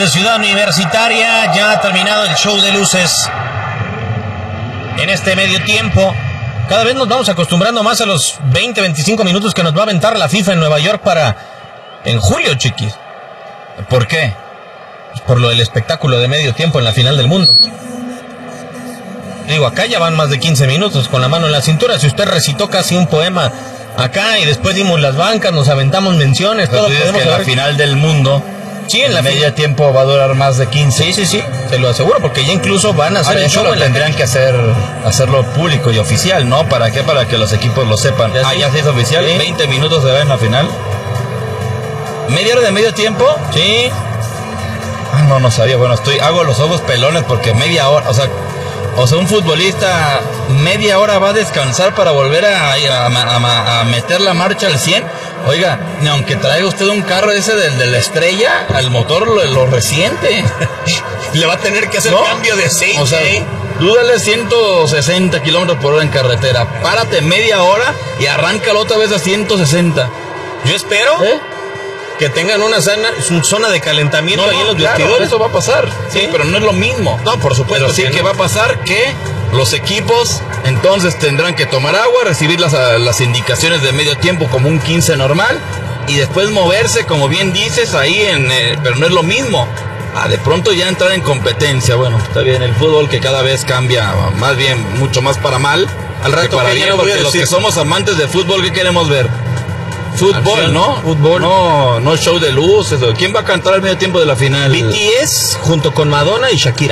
de Ciudad Universitaria. Ya ha terminado el show de luces en este medio tiempo. Cada vez nos vamos acostumbrando más a los 20-25 minutos que nos va a aventar la FIFA en Nueva York en julio, chiquis. ¿Por qué? Pues por lo del espectáculo de medio tiempo en la final del mundo. Digo, acá ya van más de 15 minutos con la mano en la cintura. Si usted recitó casi un poema acá y después dimos las bancas, nos aventamos menciones, pero todo. Tú dices que la final del mundo, sí, en la medio tiempo va a durar más de 15. Sí, te lo aseguro, porque ya incluso van a hacer el show. Tendrían que hacerlo público y oficial, ¿no? ¿Para qué? Para que los equipos lo sepan. Ya se hizo oficial. ¿Sí? 20 minutos de ver en la final. ¿Media hora de medio tiempo? Sí. No sabía. Bueno, hago los ojos pelones porque media hora, o sea, un futbolista media hora va a descansar para volver a meter la marcha al 100. Oiga, ni aunque traiga usted un carro ese de la estrella, al motor lo resiente. Le va a tener que hacer cambio de aceite. O sea, dúdale 160 kilómetros por hora en carretera. Párate media hora y arráncalo otra vez a 160. Yo espero que tengan una zona de calentamiento ahí en los vestidores. Eso va a pasar, sí, pero no es lo mismo. No, por supuesto. Pero sí que va a pasar que los equipos entonces tendrán que tomar agua, recibir las indicaciones de medio tiempo como un 15 normal y después moverse, como bien dices, ahí pero no es lo mismo. De pronto ya entrar en competencia. Bueno, está bien, el fútbol que cada vez cambia, más bien, mucho más para mal. Al rato para bien, porque los que somos amantes de fútbol, ¿qué queremos ver? Fútbol, ¿no? Fútbol. No show de luces. ¿Quién va a cantar al medio tiempo de la final? BTS junto con Madonna y Shakira.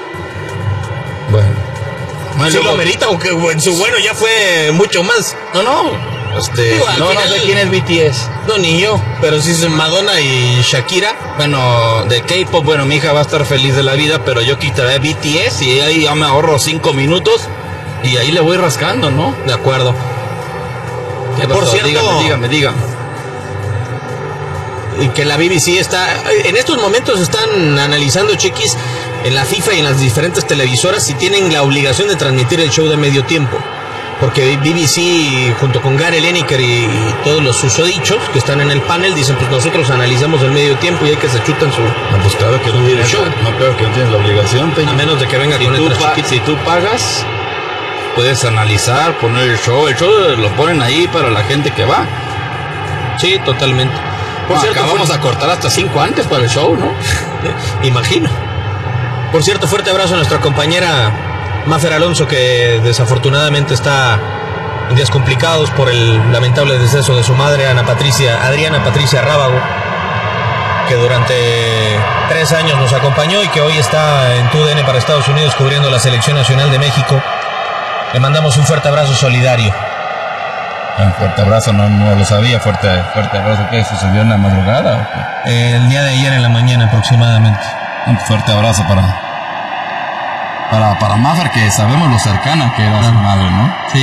Bueno. ¿Sí lo amerita o que en su bueno ya fue mucho más? No sé quién es BTS. No, ni yo. Pero sí es Madonna y Shakira. Bueno, de K-pop, mi hija va a estar feliz de la vida, pero yo quitaré BTS y ahí ya me ahorro 5 minutos y ahí le voy rascando, ¿no? De acuerdo. Por cierto, dígame. Y que la BBC en estos momentos están analizando, chiquis, en la FIFA y en las diferentes televisoras si tienen la obligación de transmitir el show de medio tiempo. Porque BBC, junto con Gary Lineker y todos los susodichos que están en el panel, dicen, pues nosotros analizamos el medio tiempo y hay que se chutan su... pues claro que no tienes show. No, claro que no tienes la obligación, a menos de que venga con letras chiquitas. Si tú pagas, puedes analizar, poner el show lo ponen ahí para la gente que va. Sí, totalmente. Por cierto, vamos a cortar hasta 5 antes para el show, ¿no? Imagino. Por cierto, fuerte abrazo a nuestra compañera Mafer Alonso, que desafortunadamente está en días complicados por el lamentable deceso de su madre, Adriana Patricia Rábago, que durante 3 años nos acompañó y que hoy está en TUDN para Estados Unidos cubriendo la Selección Nacional de México. Le mandamos un fuerte abrazo solidario. Un fuerte abrazo, no lo sabía. Fuerte abrazo, ¿qué? ¿Sucedió en la madrugada o qué? El día de ayer en la mañana aproximadamente. Un fuerte abrazo para Mafer, que sabemos lo cercana que era su madre, ¿no? Sí.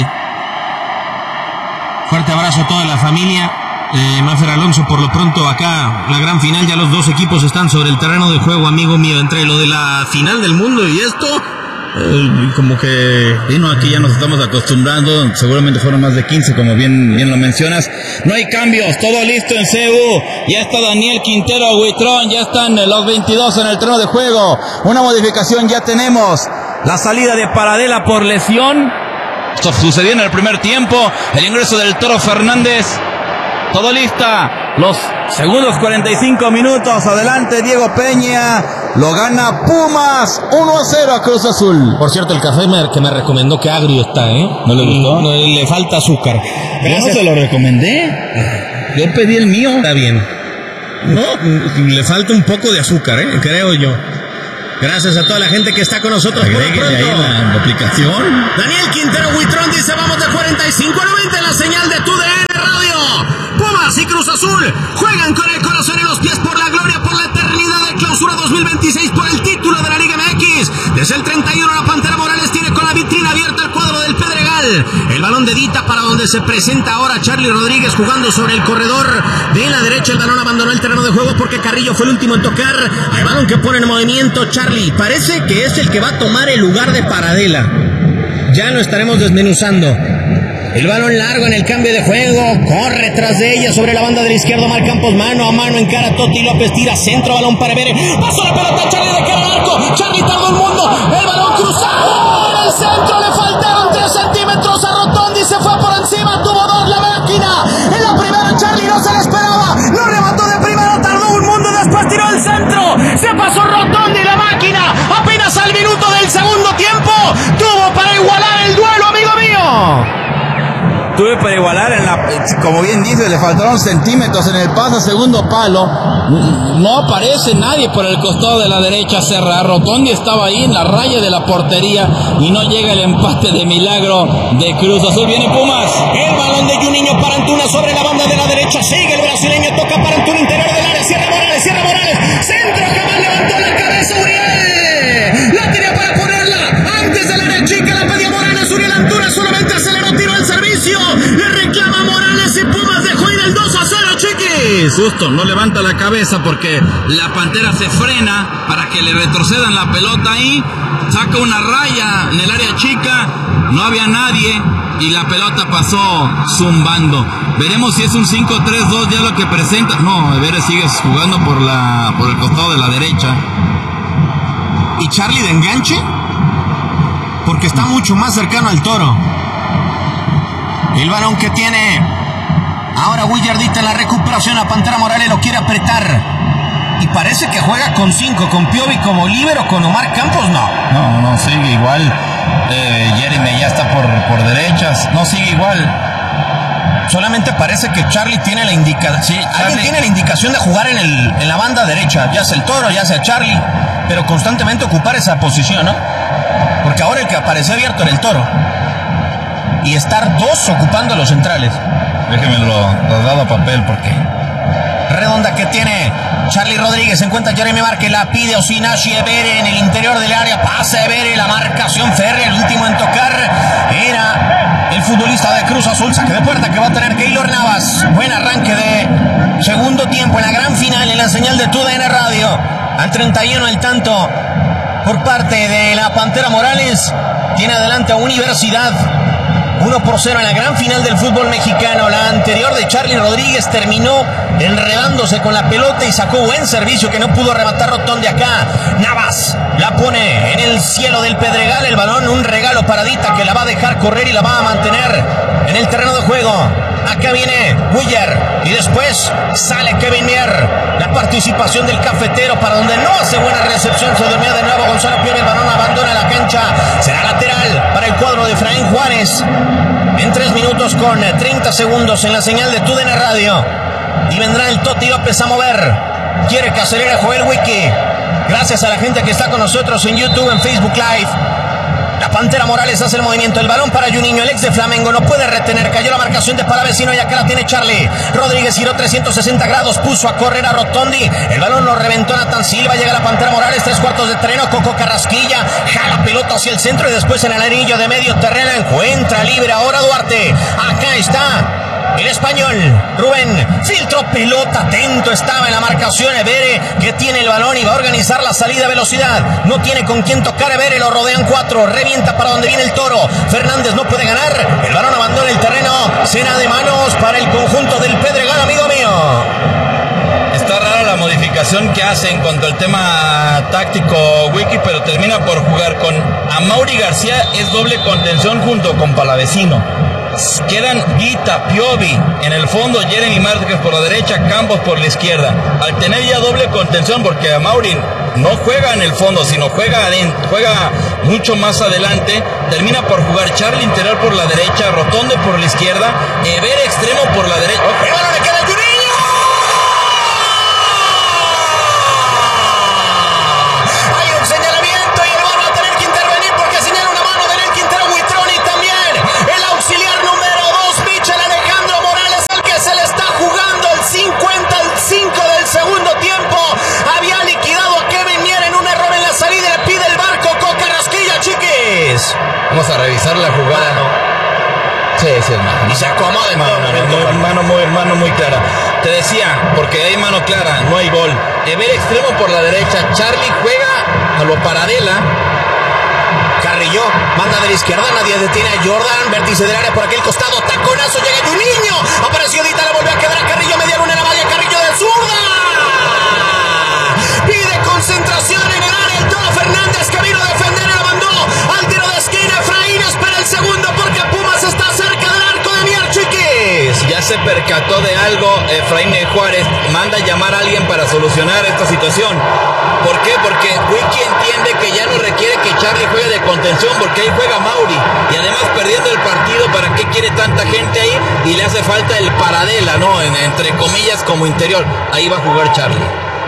Fuerte abrazo a toda la familia. Mafer Alonso, por lo pronto acá la gran final, ya los dos equipos están sobre el terreno de juego, amigo mío, entre lo de la final del mundo y esto... como que... aquí ya nos estamos acostumbrando. Seguramente fueron más de 15, como bien lo mencionas. No hay cambios, todo listo en CU. Ya está Daniel Quintero Huitrón, ya están los 22 en el terreno de juego. Una modificación ya tenemos. La salida de Paradela por lesión. Esto sucedió en el primer tiempo. El ingreso del Toro Fernández. Todo lista. Los segundos 45 minutos. Adelante Diego Peña. Lo gana Pumas 1-0 a Cruz Azul. Por cierto, el café que me recomendó, que agrio está, ¿No le gustó? No, le falta azúcar. Gracias. ¿Cómo se lo recomendé? Yo pedí el mío. Está bien. No, le falta un poco de azúcar, creo yo. Gracias a toda la gente que está con nosotros. Agréguenle ahí la aplicación. Daniel Quintero Huitrón dice, vamos de 45 a 90 en la señal de TUDN Radio. Pumas y Cruz Azul juegan con el corazón y los pies por la gloria, por la eternidad de Clausura 2026, por el título de la Liga MX. Desde el 31 la Pantera Morales tiene con la vitrina abierta el cuadro del Pedregal. El balón de Dita para donde se presenta ahora Charlie Rodríguez jugando sobre el corredor de la derecha. El balón abandonó el terreno de juego porque Carrillo fue el último en tocar. El balón que pone en movimiento Charlie. Parece que es el que va a tomar el lugar de Paradela. Ya lo estaremos desmenuzando. El balón largo en el cambio de juego. Corre tras de ella sobre la banda de la izquierda. Omar Campos mano a mano encara a Totti López. Tira centro, balón para Evere. Pasó la pelota, Charlie de cara al arco. Charlie tardó el mundo. El balón cruzado. En el centro le faltaron 3 centímetros a Rotondi. Se fue por encima. Tuvo 2 la máquina. En la primera Charlie no se le esperaba. Lo remató de primero. Tardó un mundo. Después tiró el centro. Se pasó Rotondi la máquina. Apenas al minuto del segundo tiempo. Tuvo para igualar el duelo, amigo mío. Tuve para igualar, como bien dice, le faltaron centímetros en el pase a segundo palo. No aparece nadie por el costado de la derecha. Serra Rotondi estaba ahí en la raya de la portería y no llega el empate de milagro de Cruz Azul. Viene Pumas. El balón de Juninho para Antuna sobre la banda de la derecha. Sigue el brasileño, toca para Antuna, interior del área. Cierra Morales. Centro, jamás levantó la cabeza Uriel. La tenía para ponerla antes del área chica. La pedía Morales. Uriel Antuna solamente aceleró, tiró el servicio. Le reclama Morales y Pumas dejó ir el 2-0, chiquis. Justo, no levanta la cabeza porque la Pantera se frena para que le retrocedan la pelota ahí. Saca una raya en el área chica. No había nadie y la pelota pasó zumbando. Veremos si es un 5-3-2 ya lo que presenta. No, Evere sigue jugando por el costado de la derecha. ¿Y Charlie de enganche? Porque está mucho más cercano al Toro. El balón que tiene ahora Willardita en la recuperación. La Pantera Morales lo quiere apretar. Y parece que juega con 5, con Piovi como líbero, con Omar Campos No, sigue igual. Jeremy ya está por derechas. No, sigue igual. Solamente parece que Charlie tiene la indicación. Sí, alguien tiene la indicación de jugar en la banda derecha. Ya sea el Toro, ya sea Charlie. Pero constantemente ocupar esa posición, ¿no? Porque ahora el que apareció abierto era el Toro. Y estar 2 ocupando los centrales. Déjeme lo dado a papel porque... Redonda que tiene Charlie Rodríguez. Se encuentra Jeremy Márquez. La pide Osinachi. Evere en el interior del área. Pasa Evere. La marcación férrea. El último en tocar era el futbolista de Cruz Azul. Saque de puerta que va a tener Keylor Navas. Buen arranque de segundo tiempo en la gran final en la señal de TUDN Radio. Al 31 el tanto por parte de la Pantera Morales. Tiene adelante a Universidad. 1-0 en la gran final del fútbol mexicano. La anterior de Charlie Rodríguez terminó enredándose con la pelota y sacó buen servicio que no pudo rematar Rotondi acá. Navas la pone en el cielo del Pedregal. El balón, un regalo para Dita que la va a dejar correr y la va a mantener en el terreno de juego. Acá viene Willer y después sale Kevin Mier. La participación del cafetero para donde no hace buena recepción. Se dormía de nuevo Gonzalo Piovi. El balón abandona la cancha. Será lateral para el cuadro de Efraín Juárez. En 3 minutos con 30 segundos en la señal de TUDN Radio. Y vendrá el Totti López a mover. Quiere que acelere Joel Wiki. Gracias a la gente que está con nosotros en YouTube, en Facebook Live. La Pantera Morales hace el movimiento. El balón para Juninho, el ex de Flamengo. No puede retener. Cayó la marcación de Palavecino y acá la tiene Charlie. Rodríguez giró 360 grados. Puso a correr a Rotondi. El balón lo reventó Nathan Silva. Llega la Pantera Morales. 3/4 de terreno. Coco Carrasquilla. Jala pelota hacia el centro y después en el anillo de medio terreno encuentra libre ahora Duarte. Acá está el español, Rubén, filtró pelota, atento estaba en la marcación Evere, que tiene el balón y va a organizar la salida a velocidad. No tiene con quién tocar Evere, lo rodean 4, revienta para donde viene el Toro. Fernández no puede ganar, el balón abandona el terreno, cena de manos para el conjunto del Pedregal, amigo mío. Está rara la modificación que hace en cuanto al tema táctico Wiki, pero termina por jugar con Amaury García, es doble contención junto con Palavecino. Quedan Guita, Piovi, en el fondo Jeremy Márquez por la derecha, Campos por la izquierda. Al tener ya doble contención, porque Amaury no juega en el fondo, sino juega mucho más adelante, termina por jugar Charlie interior por la derecha, Rotondi por la izquierda, Evere extremo por la derecha. ¡Oh, le queda Juninho! Hay un señalamiento y el VAR va a tener que intervenir porque señala una mano de Nel Quintero Huitrón y también el auxiliar número 2, Michel Alejandro Morales, al que se le está jugando el 55 del segundo tiempo. Había liquidado a Kevin Mier en un error en la salida y le pide el barco con Carrasquilla, chiquis. Vamos a revisar la jugada, ¿no? Sí, hermano. Y se acomoda en todo momento. Mano muy clara. Te decía, porque hay mano clara, no hay gol. Evere extremo por la derecha. Charlie juega a lo Paradela. Carrillo, manda de la izquierda, nadie detiene a Jordan, vértice del área por aquel costado, taconazo, llega Juninho, apareció Dita, le volvió a quedar a Carrillo, media luna en la malla, Carrillo de zurda. Pide concentración en el área, el Toro Fernández que vino a defender y lo mandó al tiro de esquina. Efraín espera el segundo porque Pumas está cerca del arco de Mier Chiquis. Ya se percató de algo Efraín Juárez, manda a llamar a alguien para solucionar esta situación. ¿Por qué? Porque Wiki entiende que ya no requiere que Charlie juegue de contención, porque ahí juega Mauri, y además perdiendo el partido, ¿para qué quiere tanta gente ahí? Y le hace falta el paradela, ¿no? Entre comillas, como interior. Ahí va a jugar Charlie.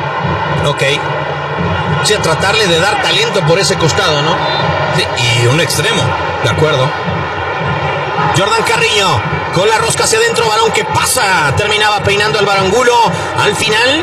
Ok. Sí, a tratarle de dar talento por ese costado, ¿no? Sí, y un extremo, de acuerdo. Jordan Carrillo, con la rosca hacia adentro, balón que pasa, terminaba peinando el barangulo, al final,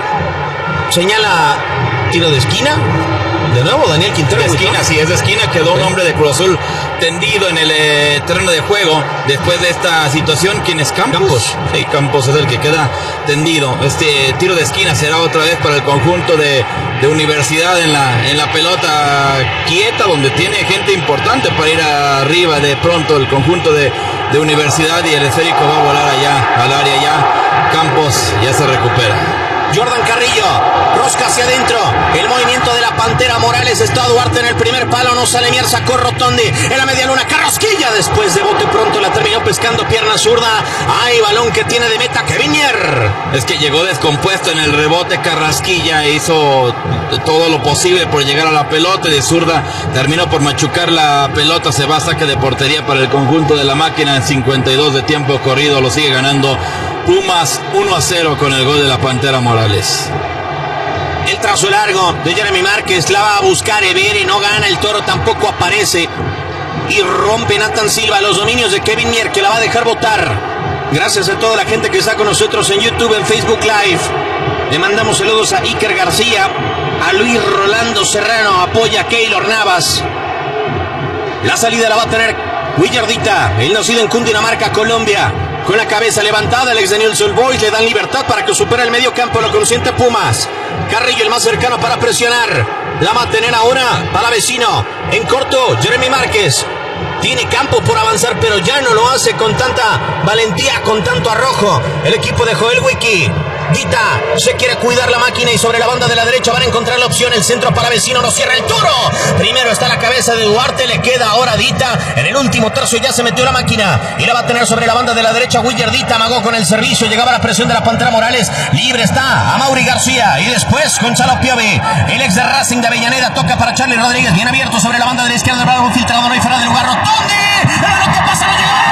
señala tiro de esquina, de nuevo Daniel Quintero. De esquina, sí, es de esquina, quedó un hombre de Cruz Azul tendido en el terreno de juego, después de esta situación. ¿Quién es? Campos. Sí, Campos es el que queda tendido. Este tiro de esquina será otra vez para el conjunto de Universidad en la pelota quieta, donde tiene gente importante para ir arriba de pronto el conjunto de Universidad, y el esférico va a volar allá al área. Ya Campos ya se recupera. Jordan Carrillo, rosca hacia adentro, el movimiento de la Pantera Morales, está Duarte en el primer palo, no sale Mier, sacó Rotondi en la media luna, Carrasquilla después de bote pronto la terminó pescando, pierna zurda, hay balón que tiene de meta Kevin Mier. Es que llegó descompuesto en el rebote Carrasquilla, hizo todo lo posible por llegar a la pelota, y de zurda terminó por machucar la pelota, se va a saque de portería para el conjunto de la máquina en 52 de tiempo corrido, lo sigue ganando Pumas 1-0 con el gol de la Pantera Morales. El trazo largo de Jeremy Márquez, la va a buscar Evere, no gana, el Toro tampoco aparece y rompe Nathan Silva los dominios de Kevin Mier, que la va a dejar botar. Gracias a toda la gente que está con nosotros en YouTube, en Facebook Live. Le mandamos saludos a Iker García, a Luis Rolando Serrano, apoya a Keylor Navas. La salida la va a tener Willardita, el nacido en Cundinamarca, Colombia. Con la cabeza levantada, el ex de Newell's Old Boys le dan libertad para que supere el medio campo, lo consiente Pumas. Carrillo el más cercano para presionar. La va a tener ahora para vecino. En corto, Jeremy Márquez. Tiene campo por avanzar, pero ya no lo hace con tanta valentía, con tanto arrojo. El equipo de Joel Wiki. Dita se quiere cuidar la máquina y sobre la banda de la derecha van a encontrar la opción. El centro para vecino, no cierra el Toro. Primero está la cabeza de Duarte, le queda ahora Dita. En el último tercio ya se metió la máquina y la va a tener sobre la banda de la derecha. Willer Dita amagó con el servicio, llegaba la presión de la Pantera Morales. Libre está a Mauri García y después Gonzalo Piovi, el ex de Racing de Avellaneda, toca para Charlie Rodríguez, bien abierto sobre la banda de la izquierda, el balón filtrado, no hay fuera de lugar. Rotondi, el balón que pasa, no llega.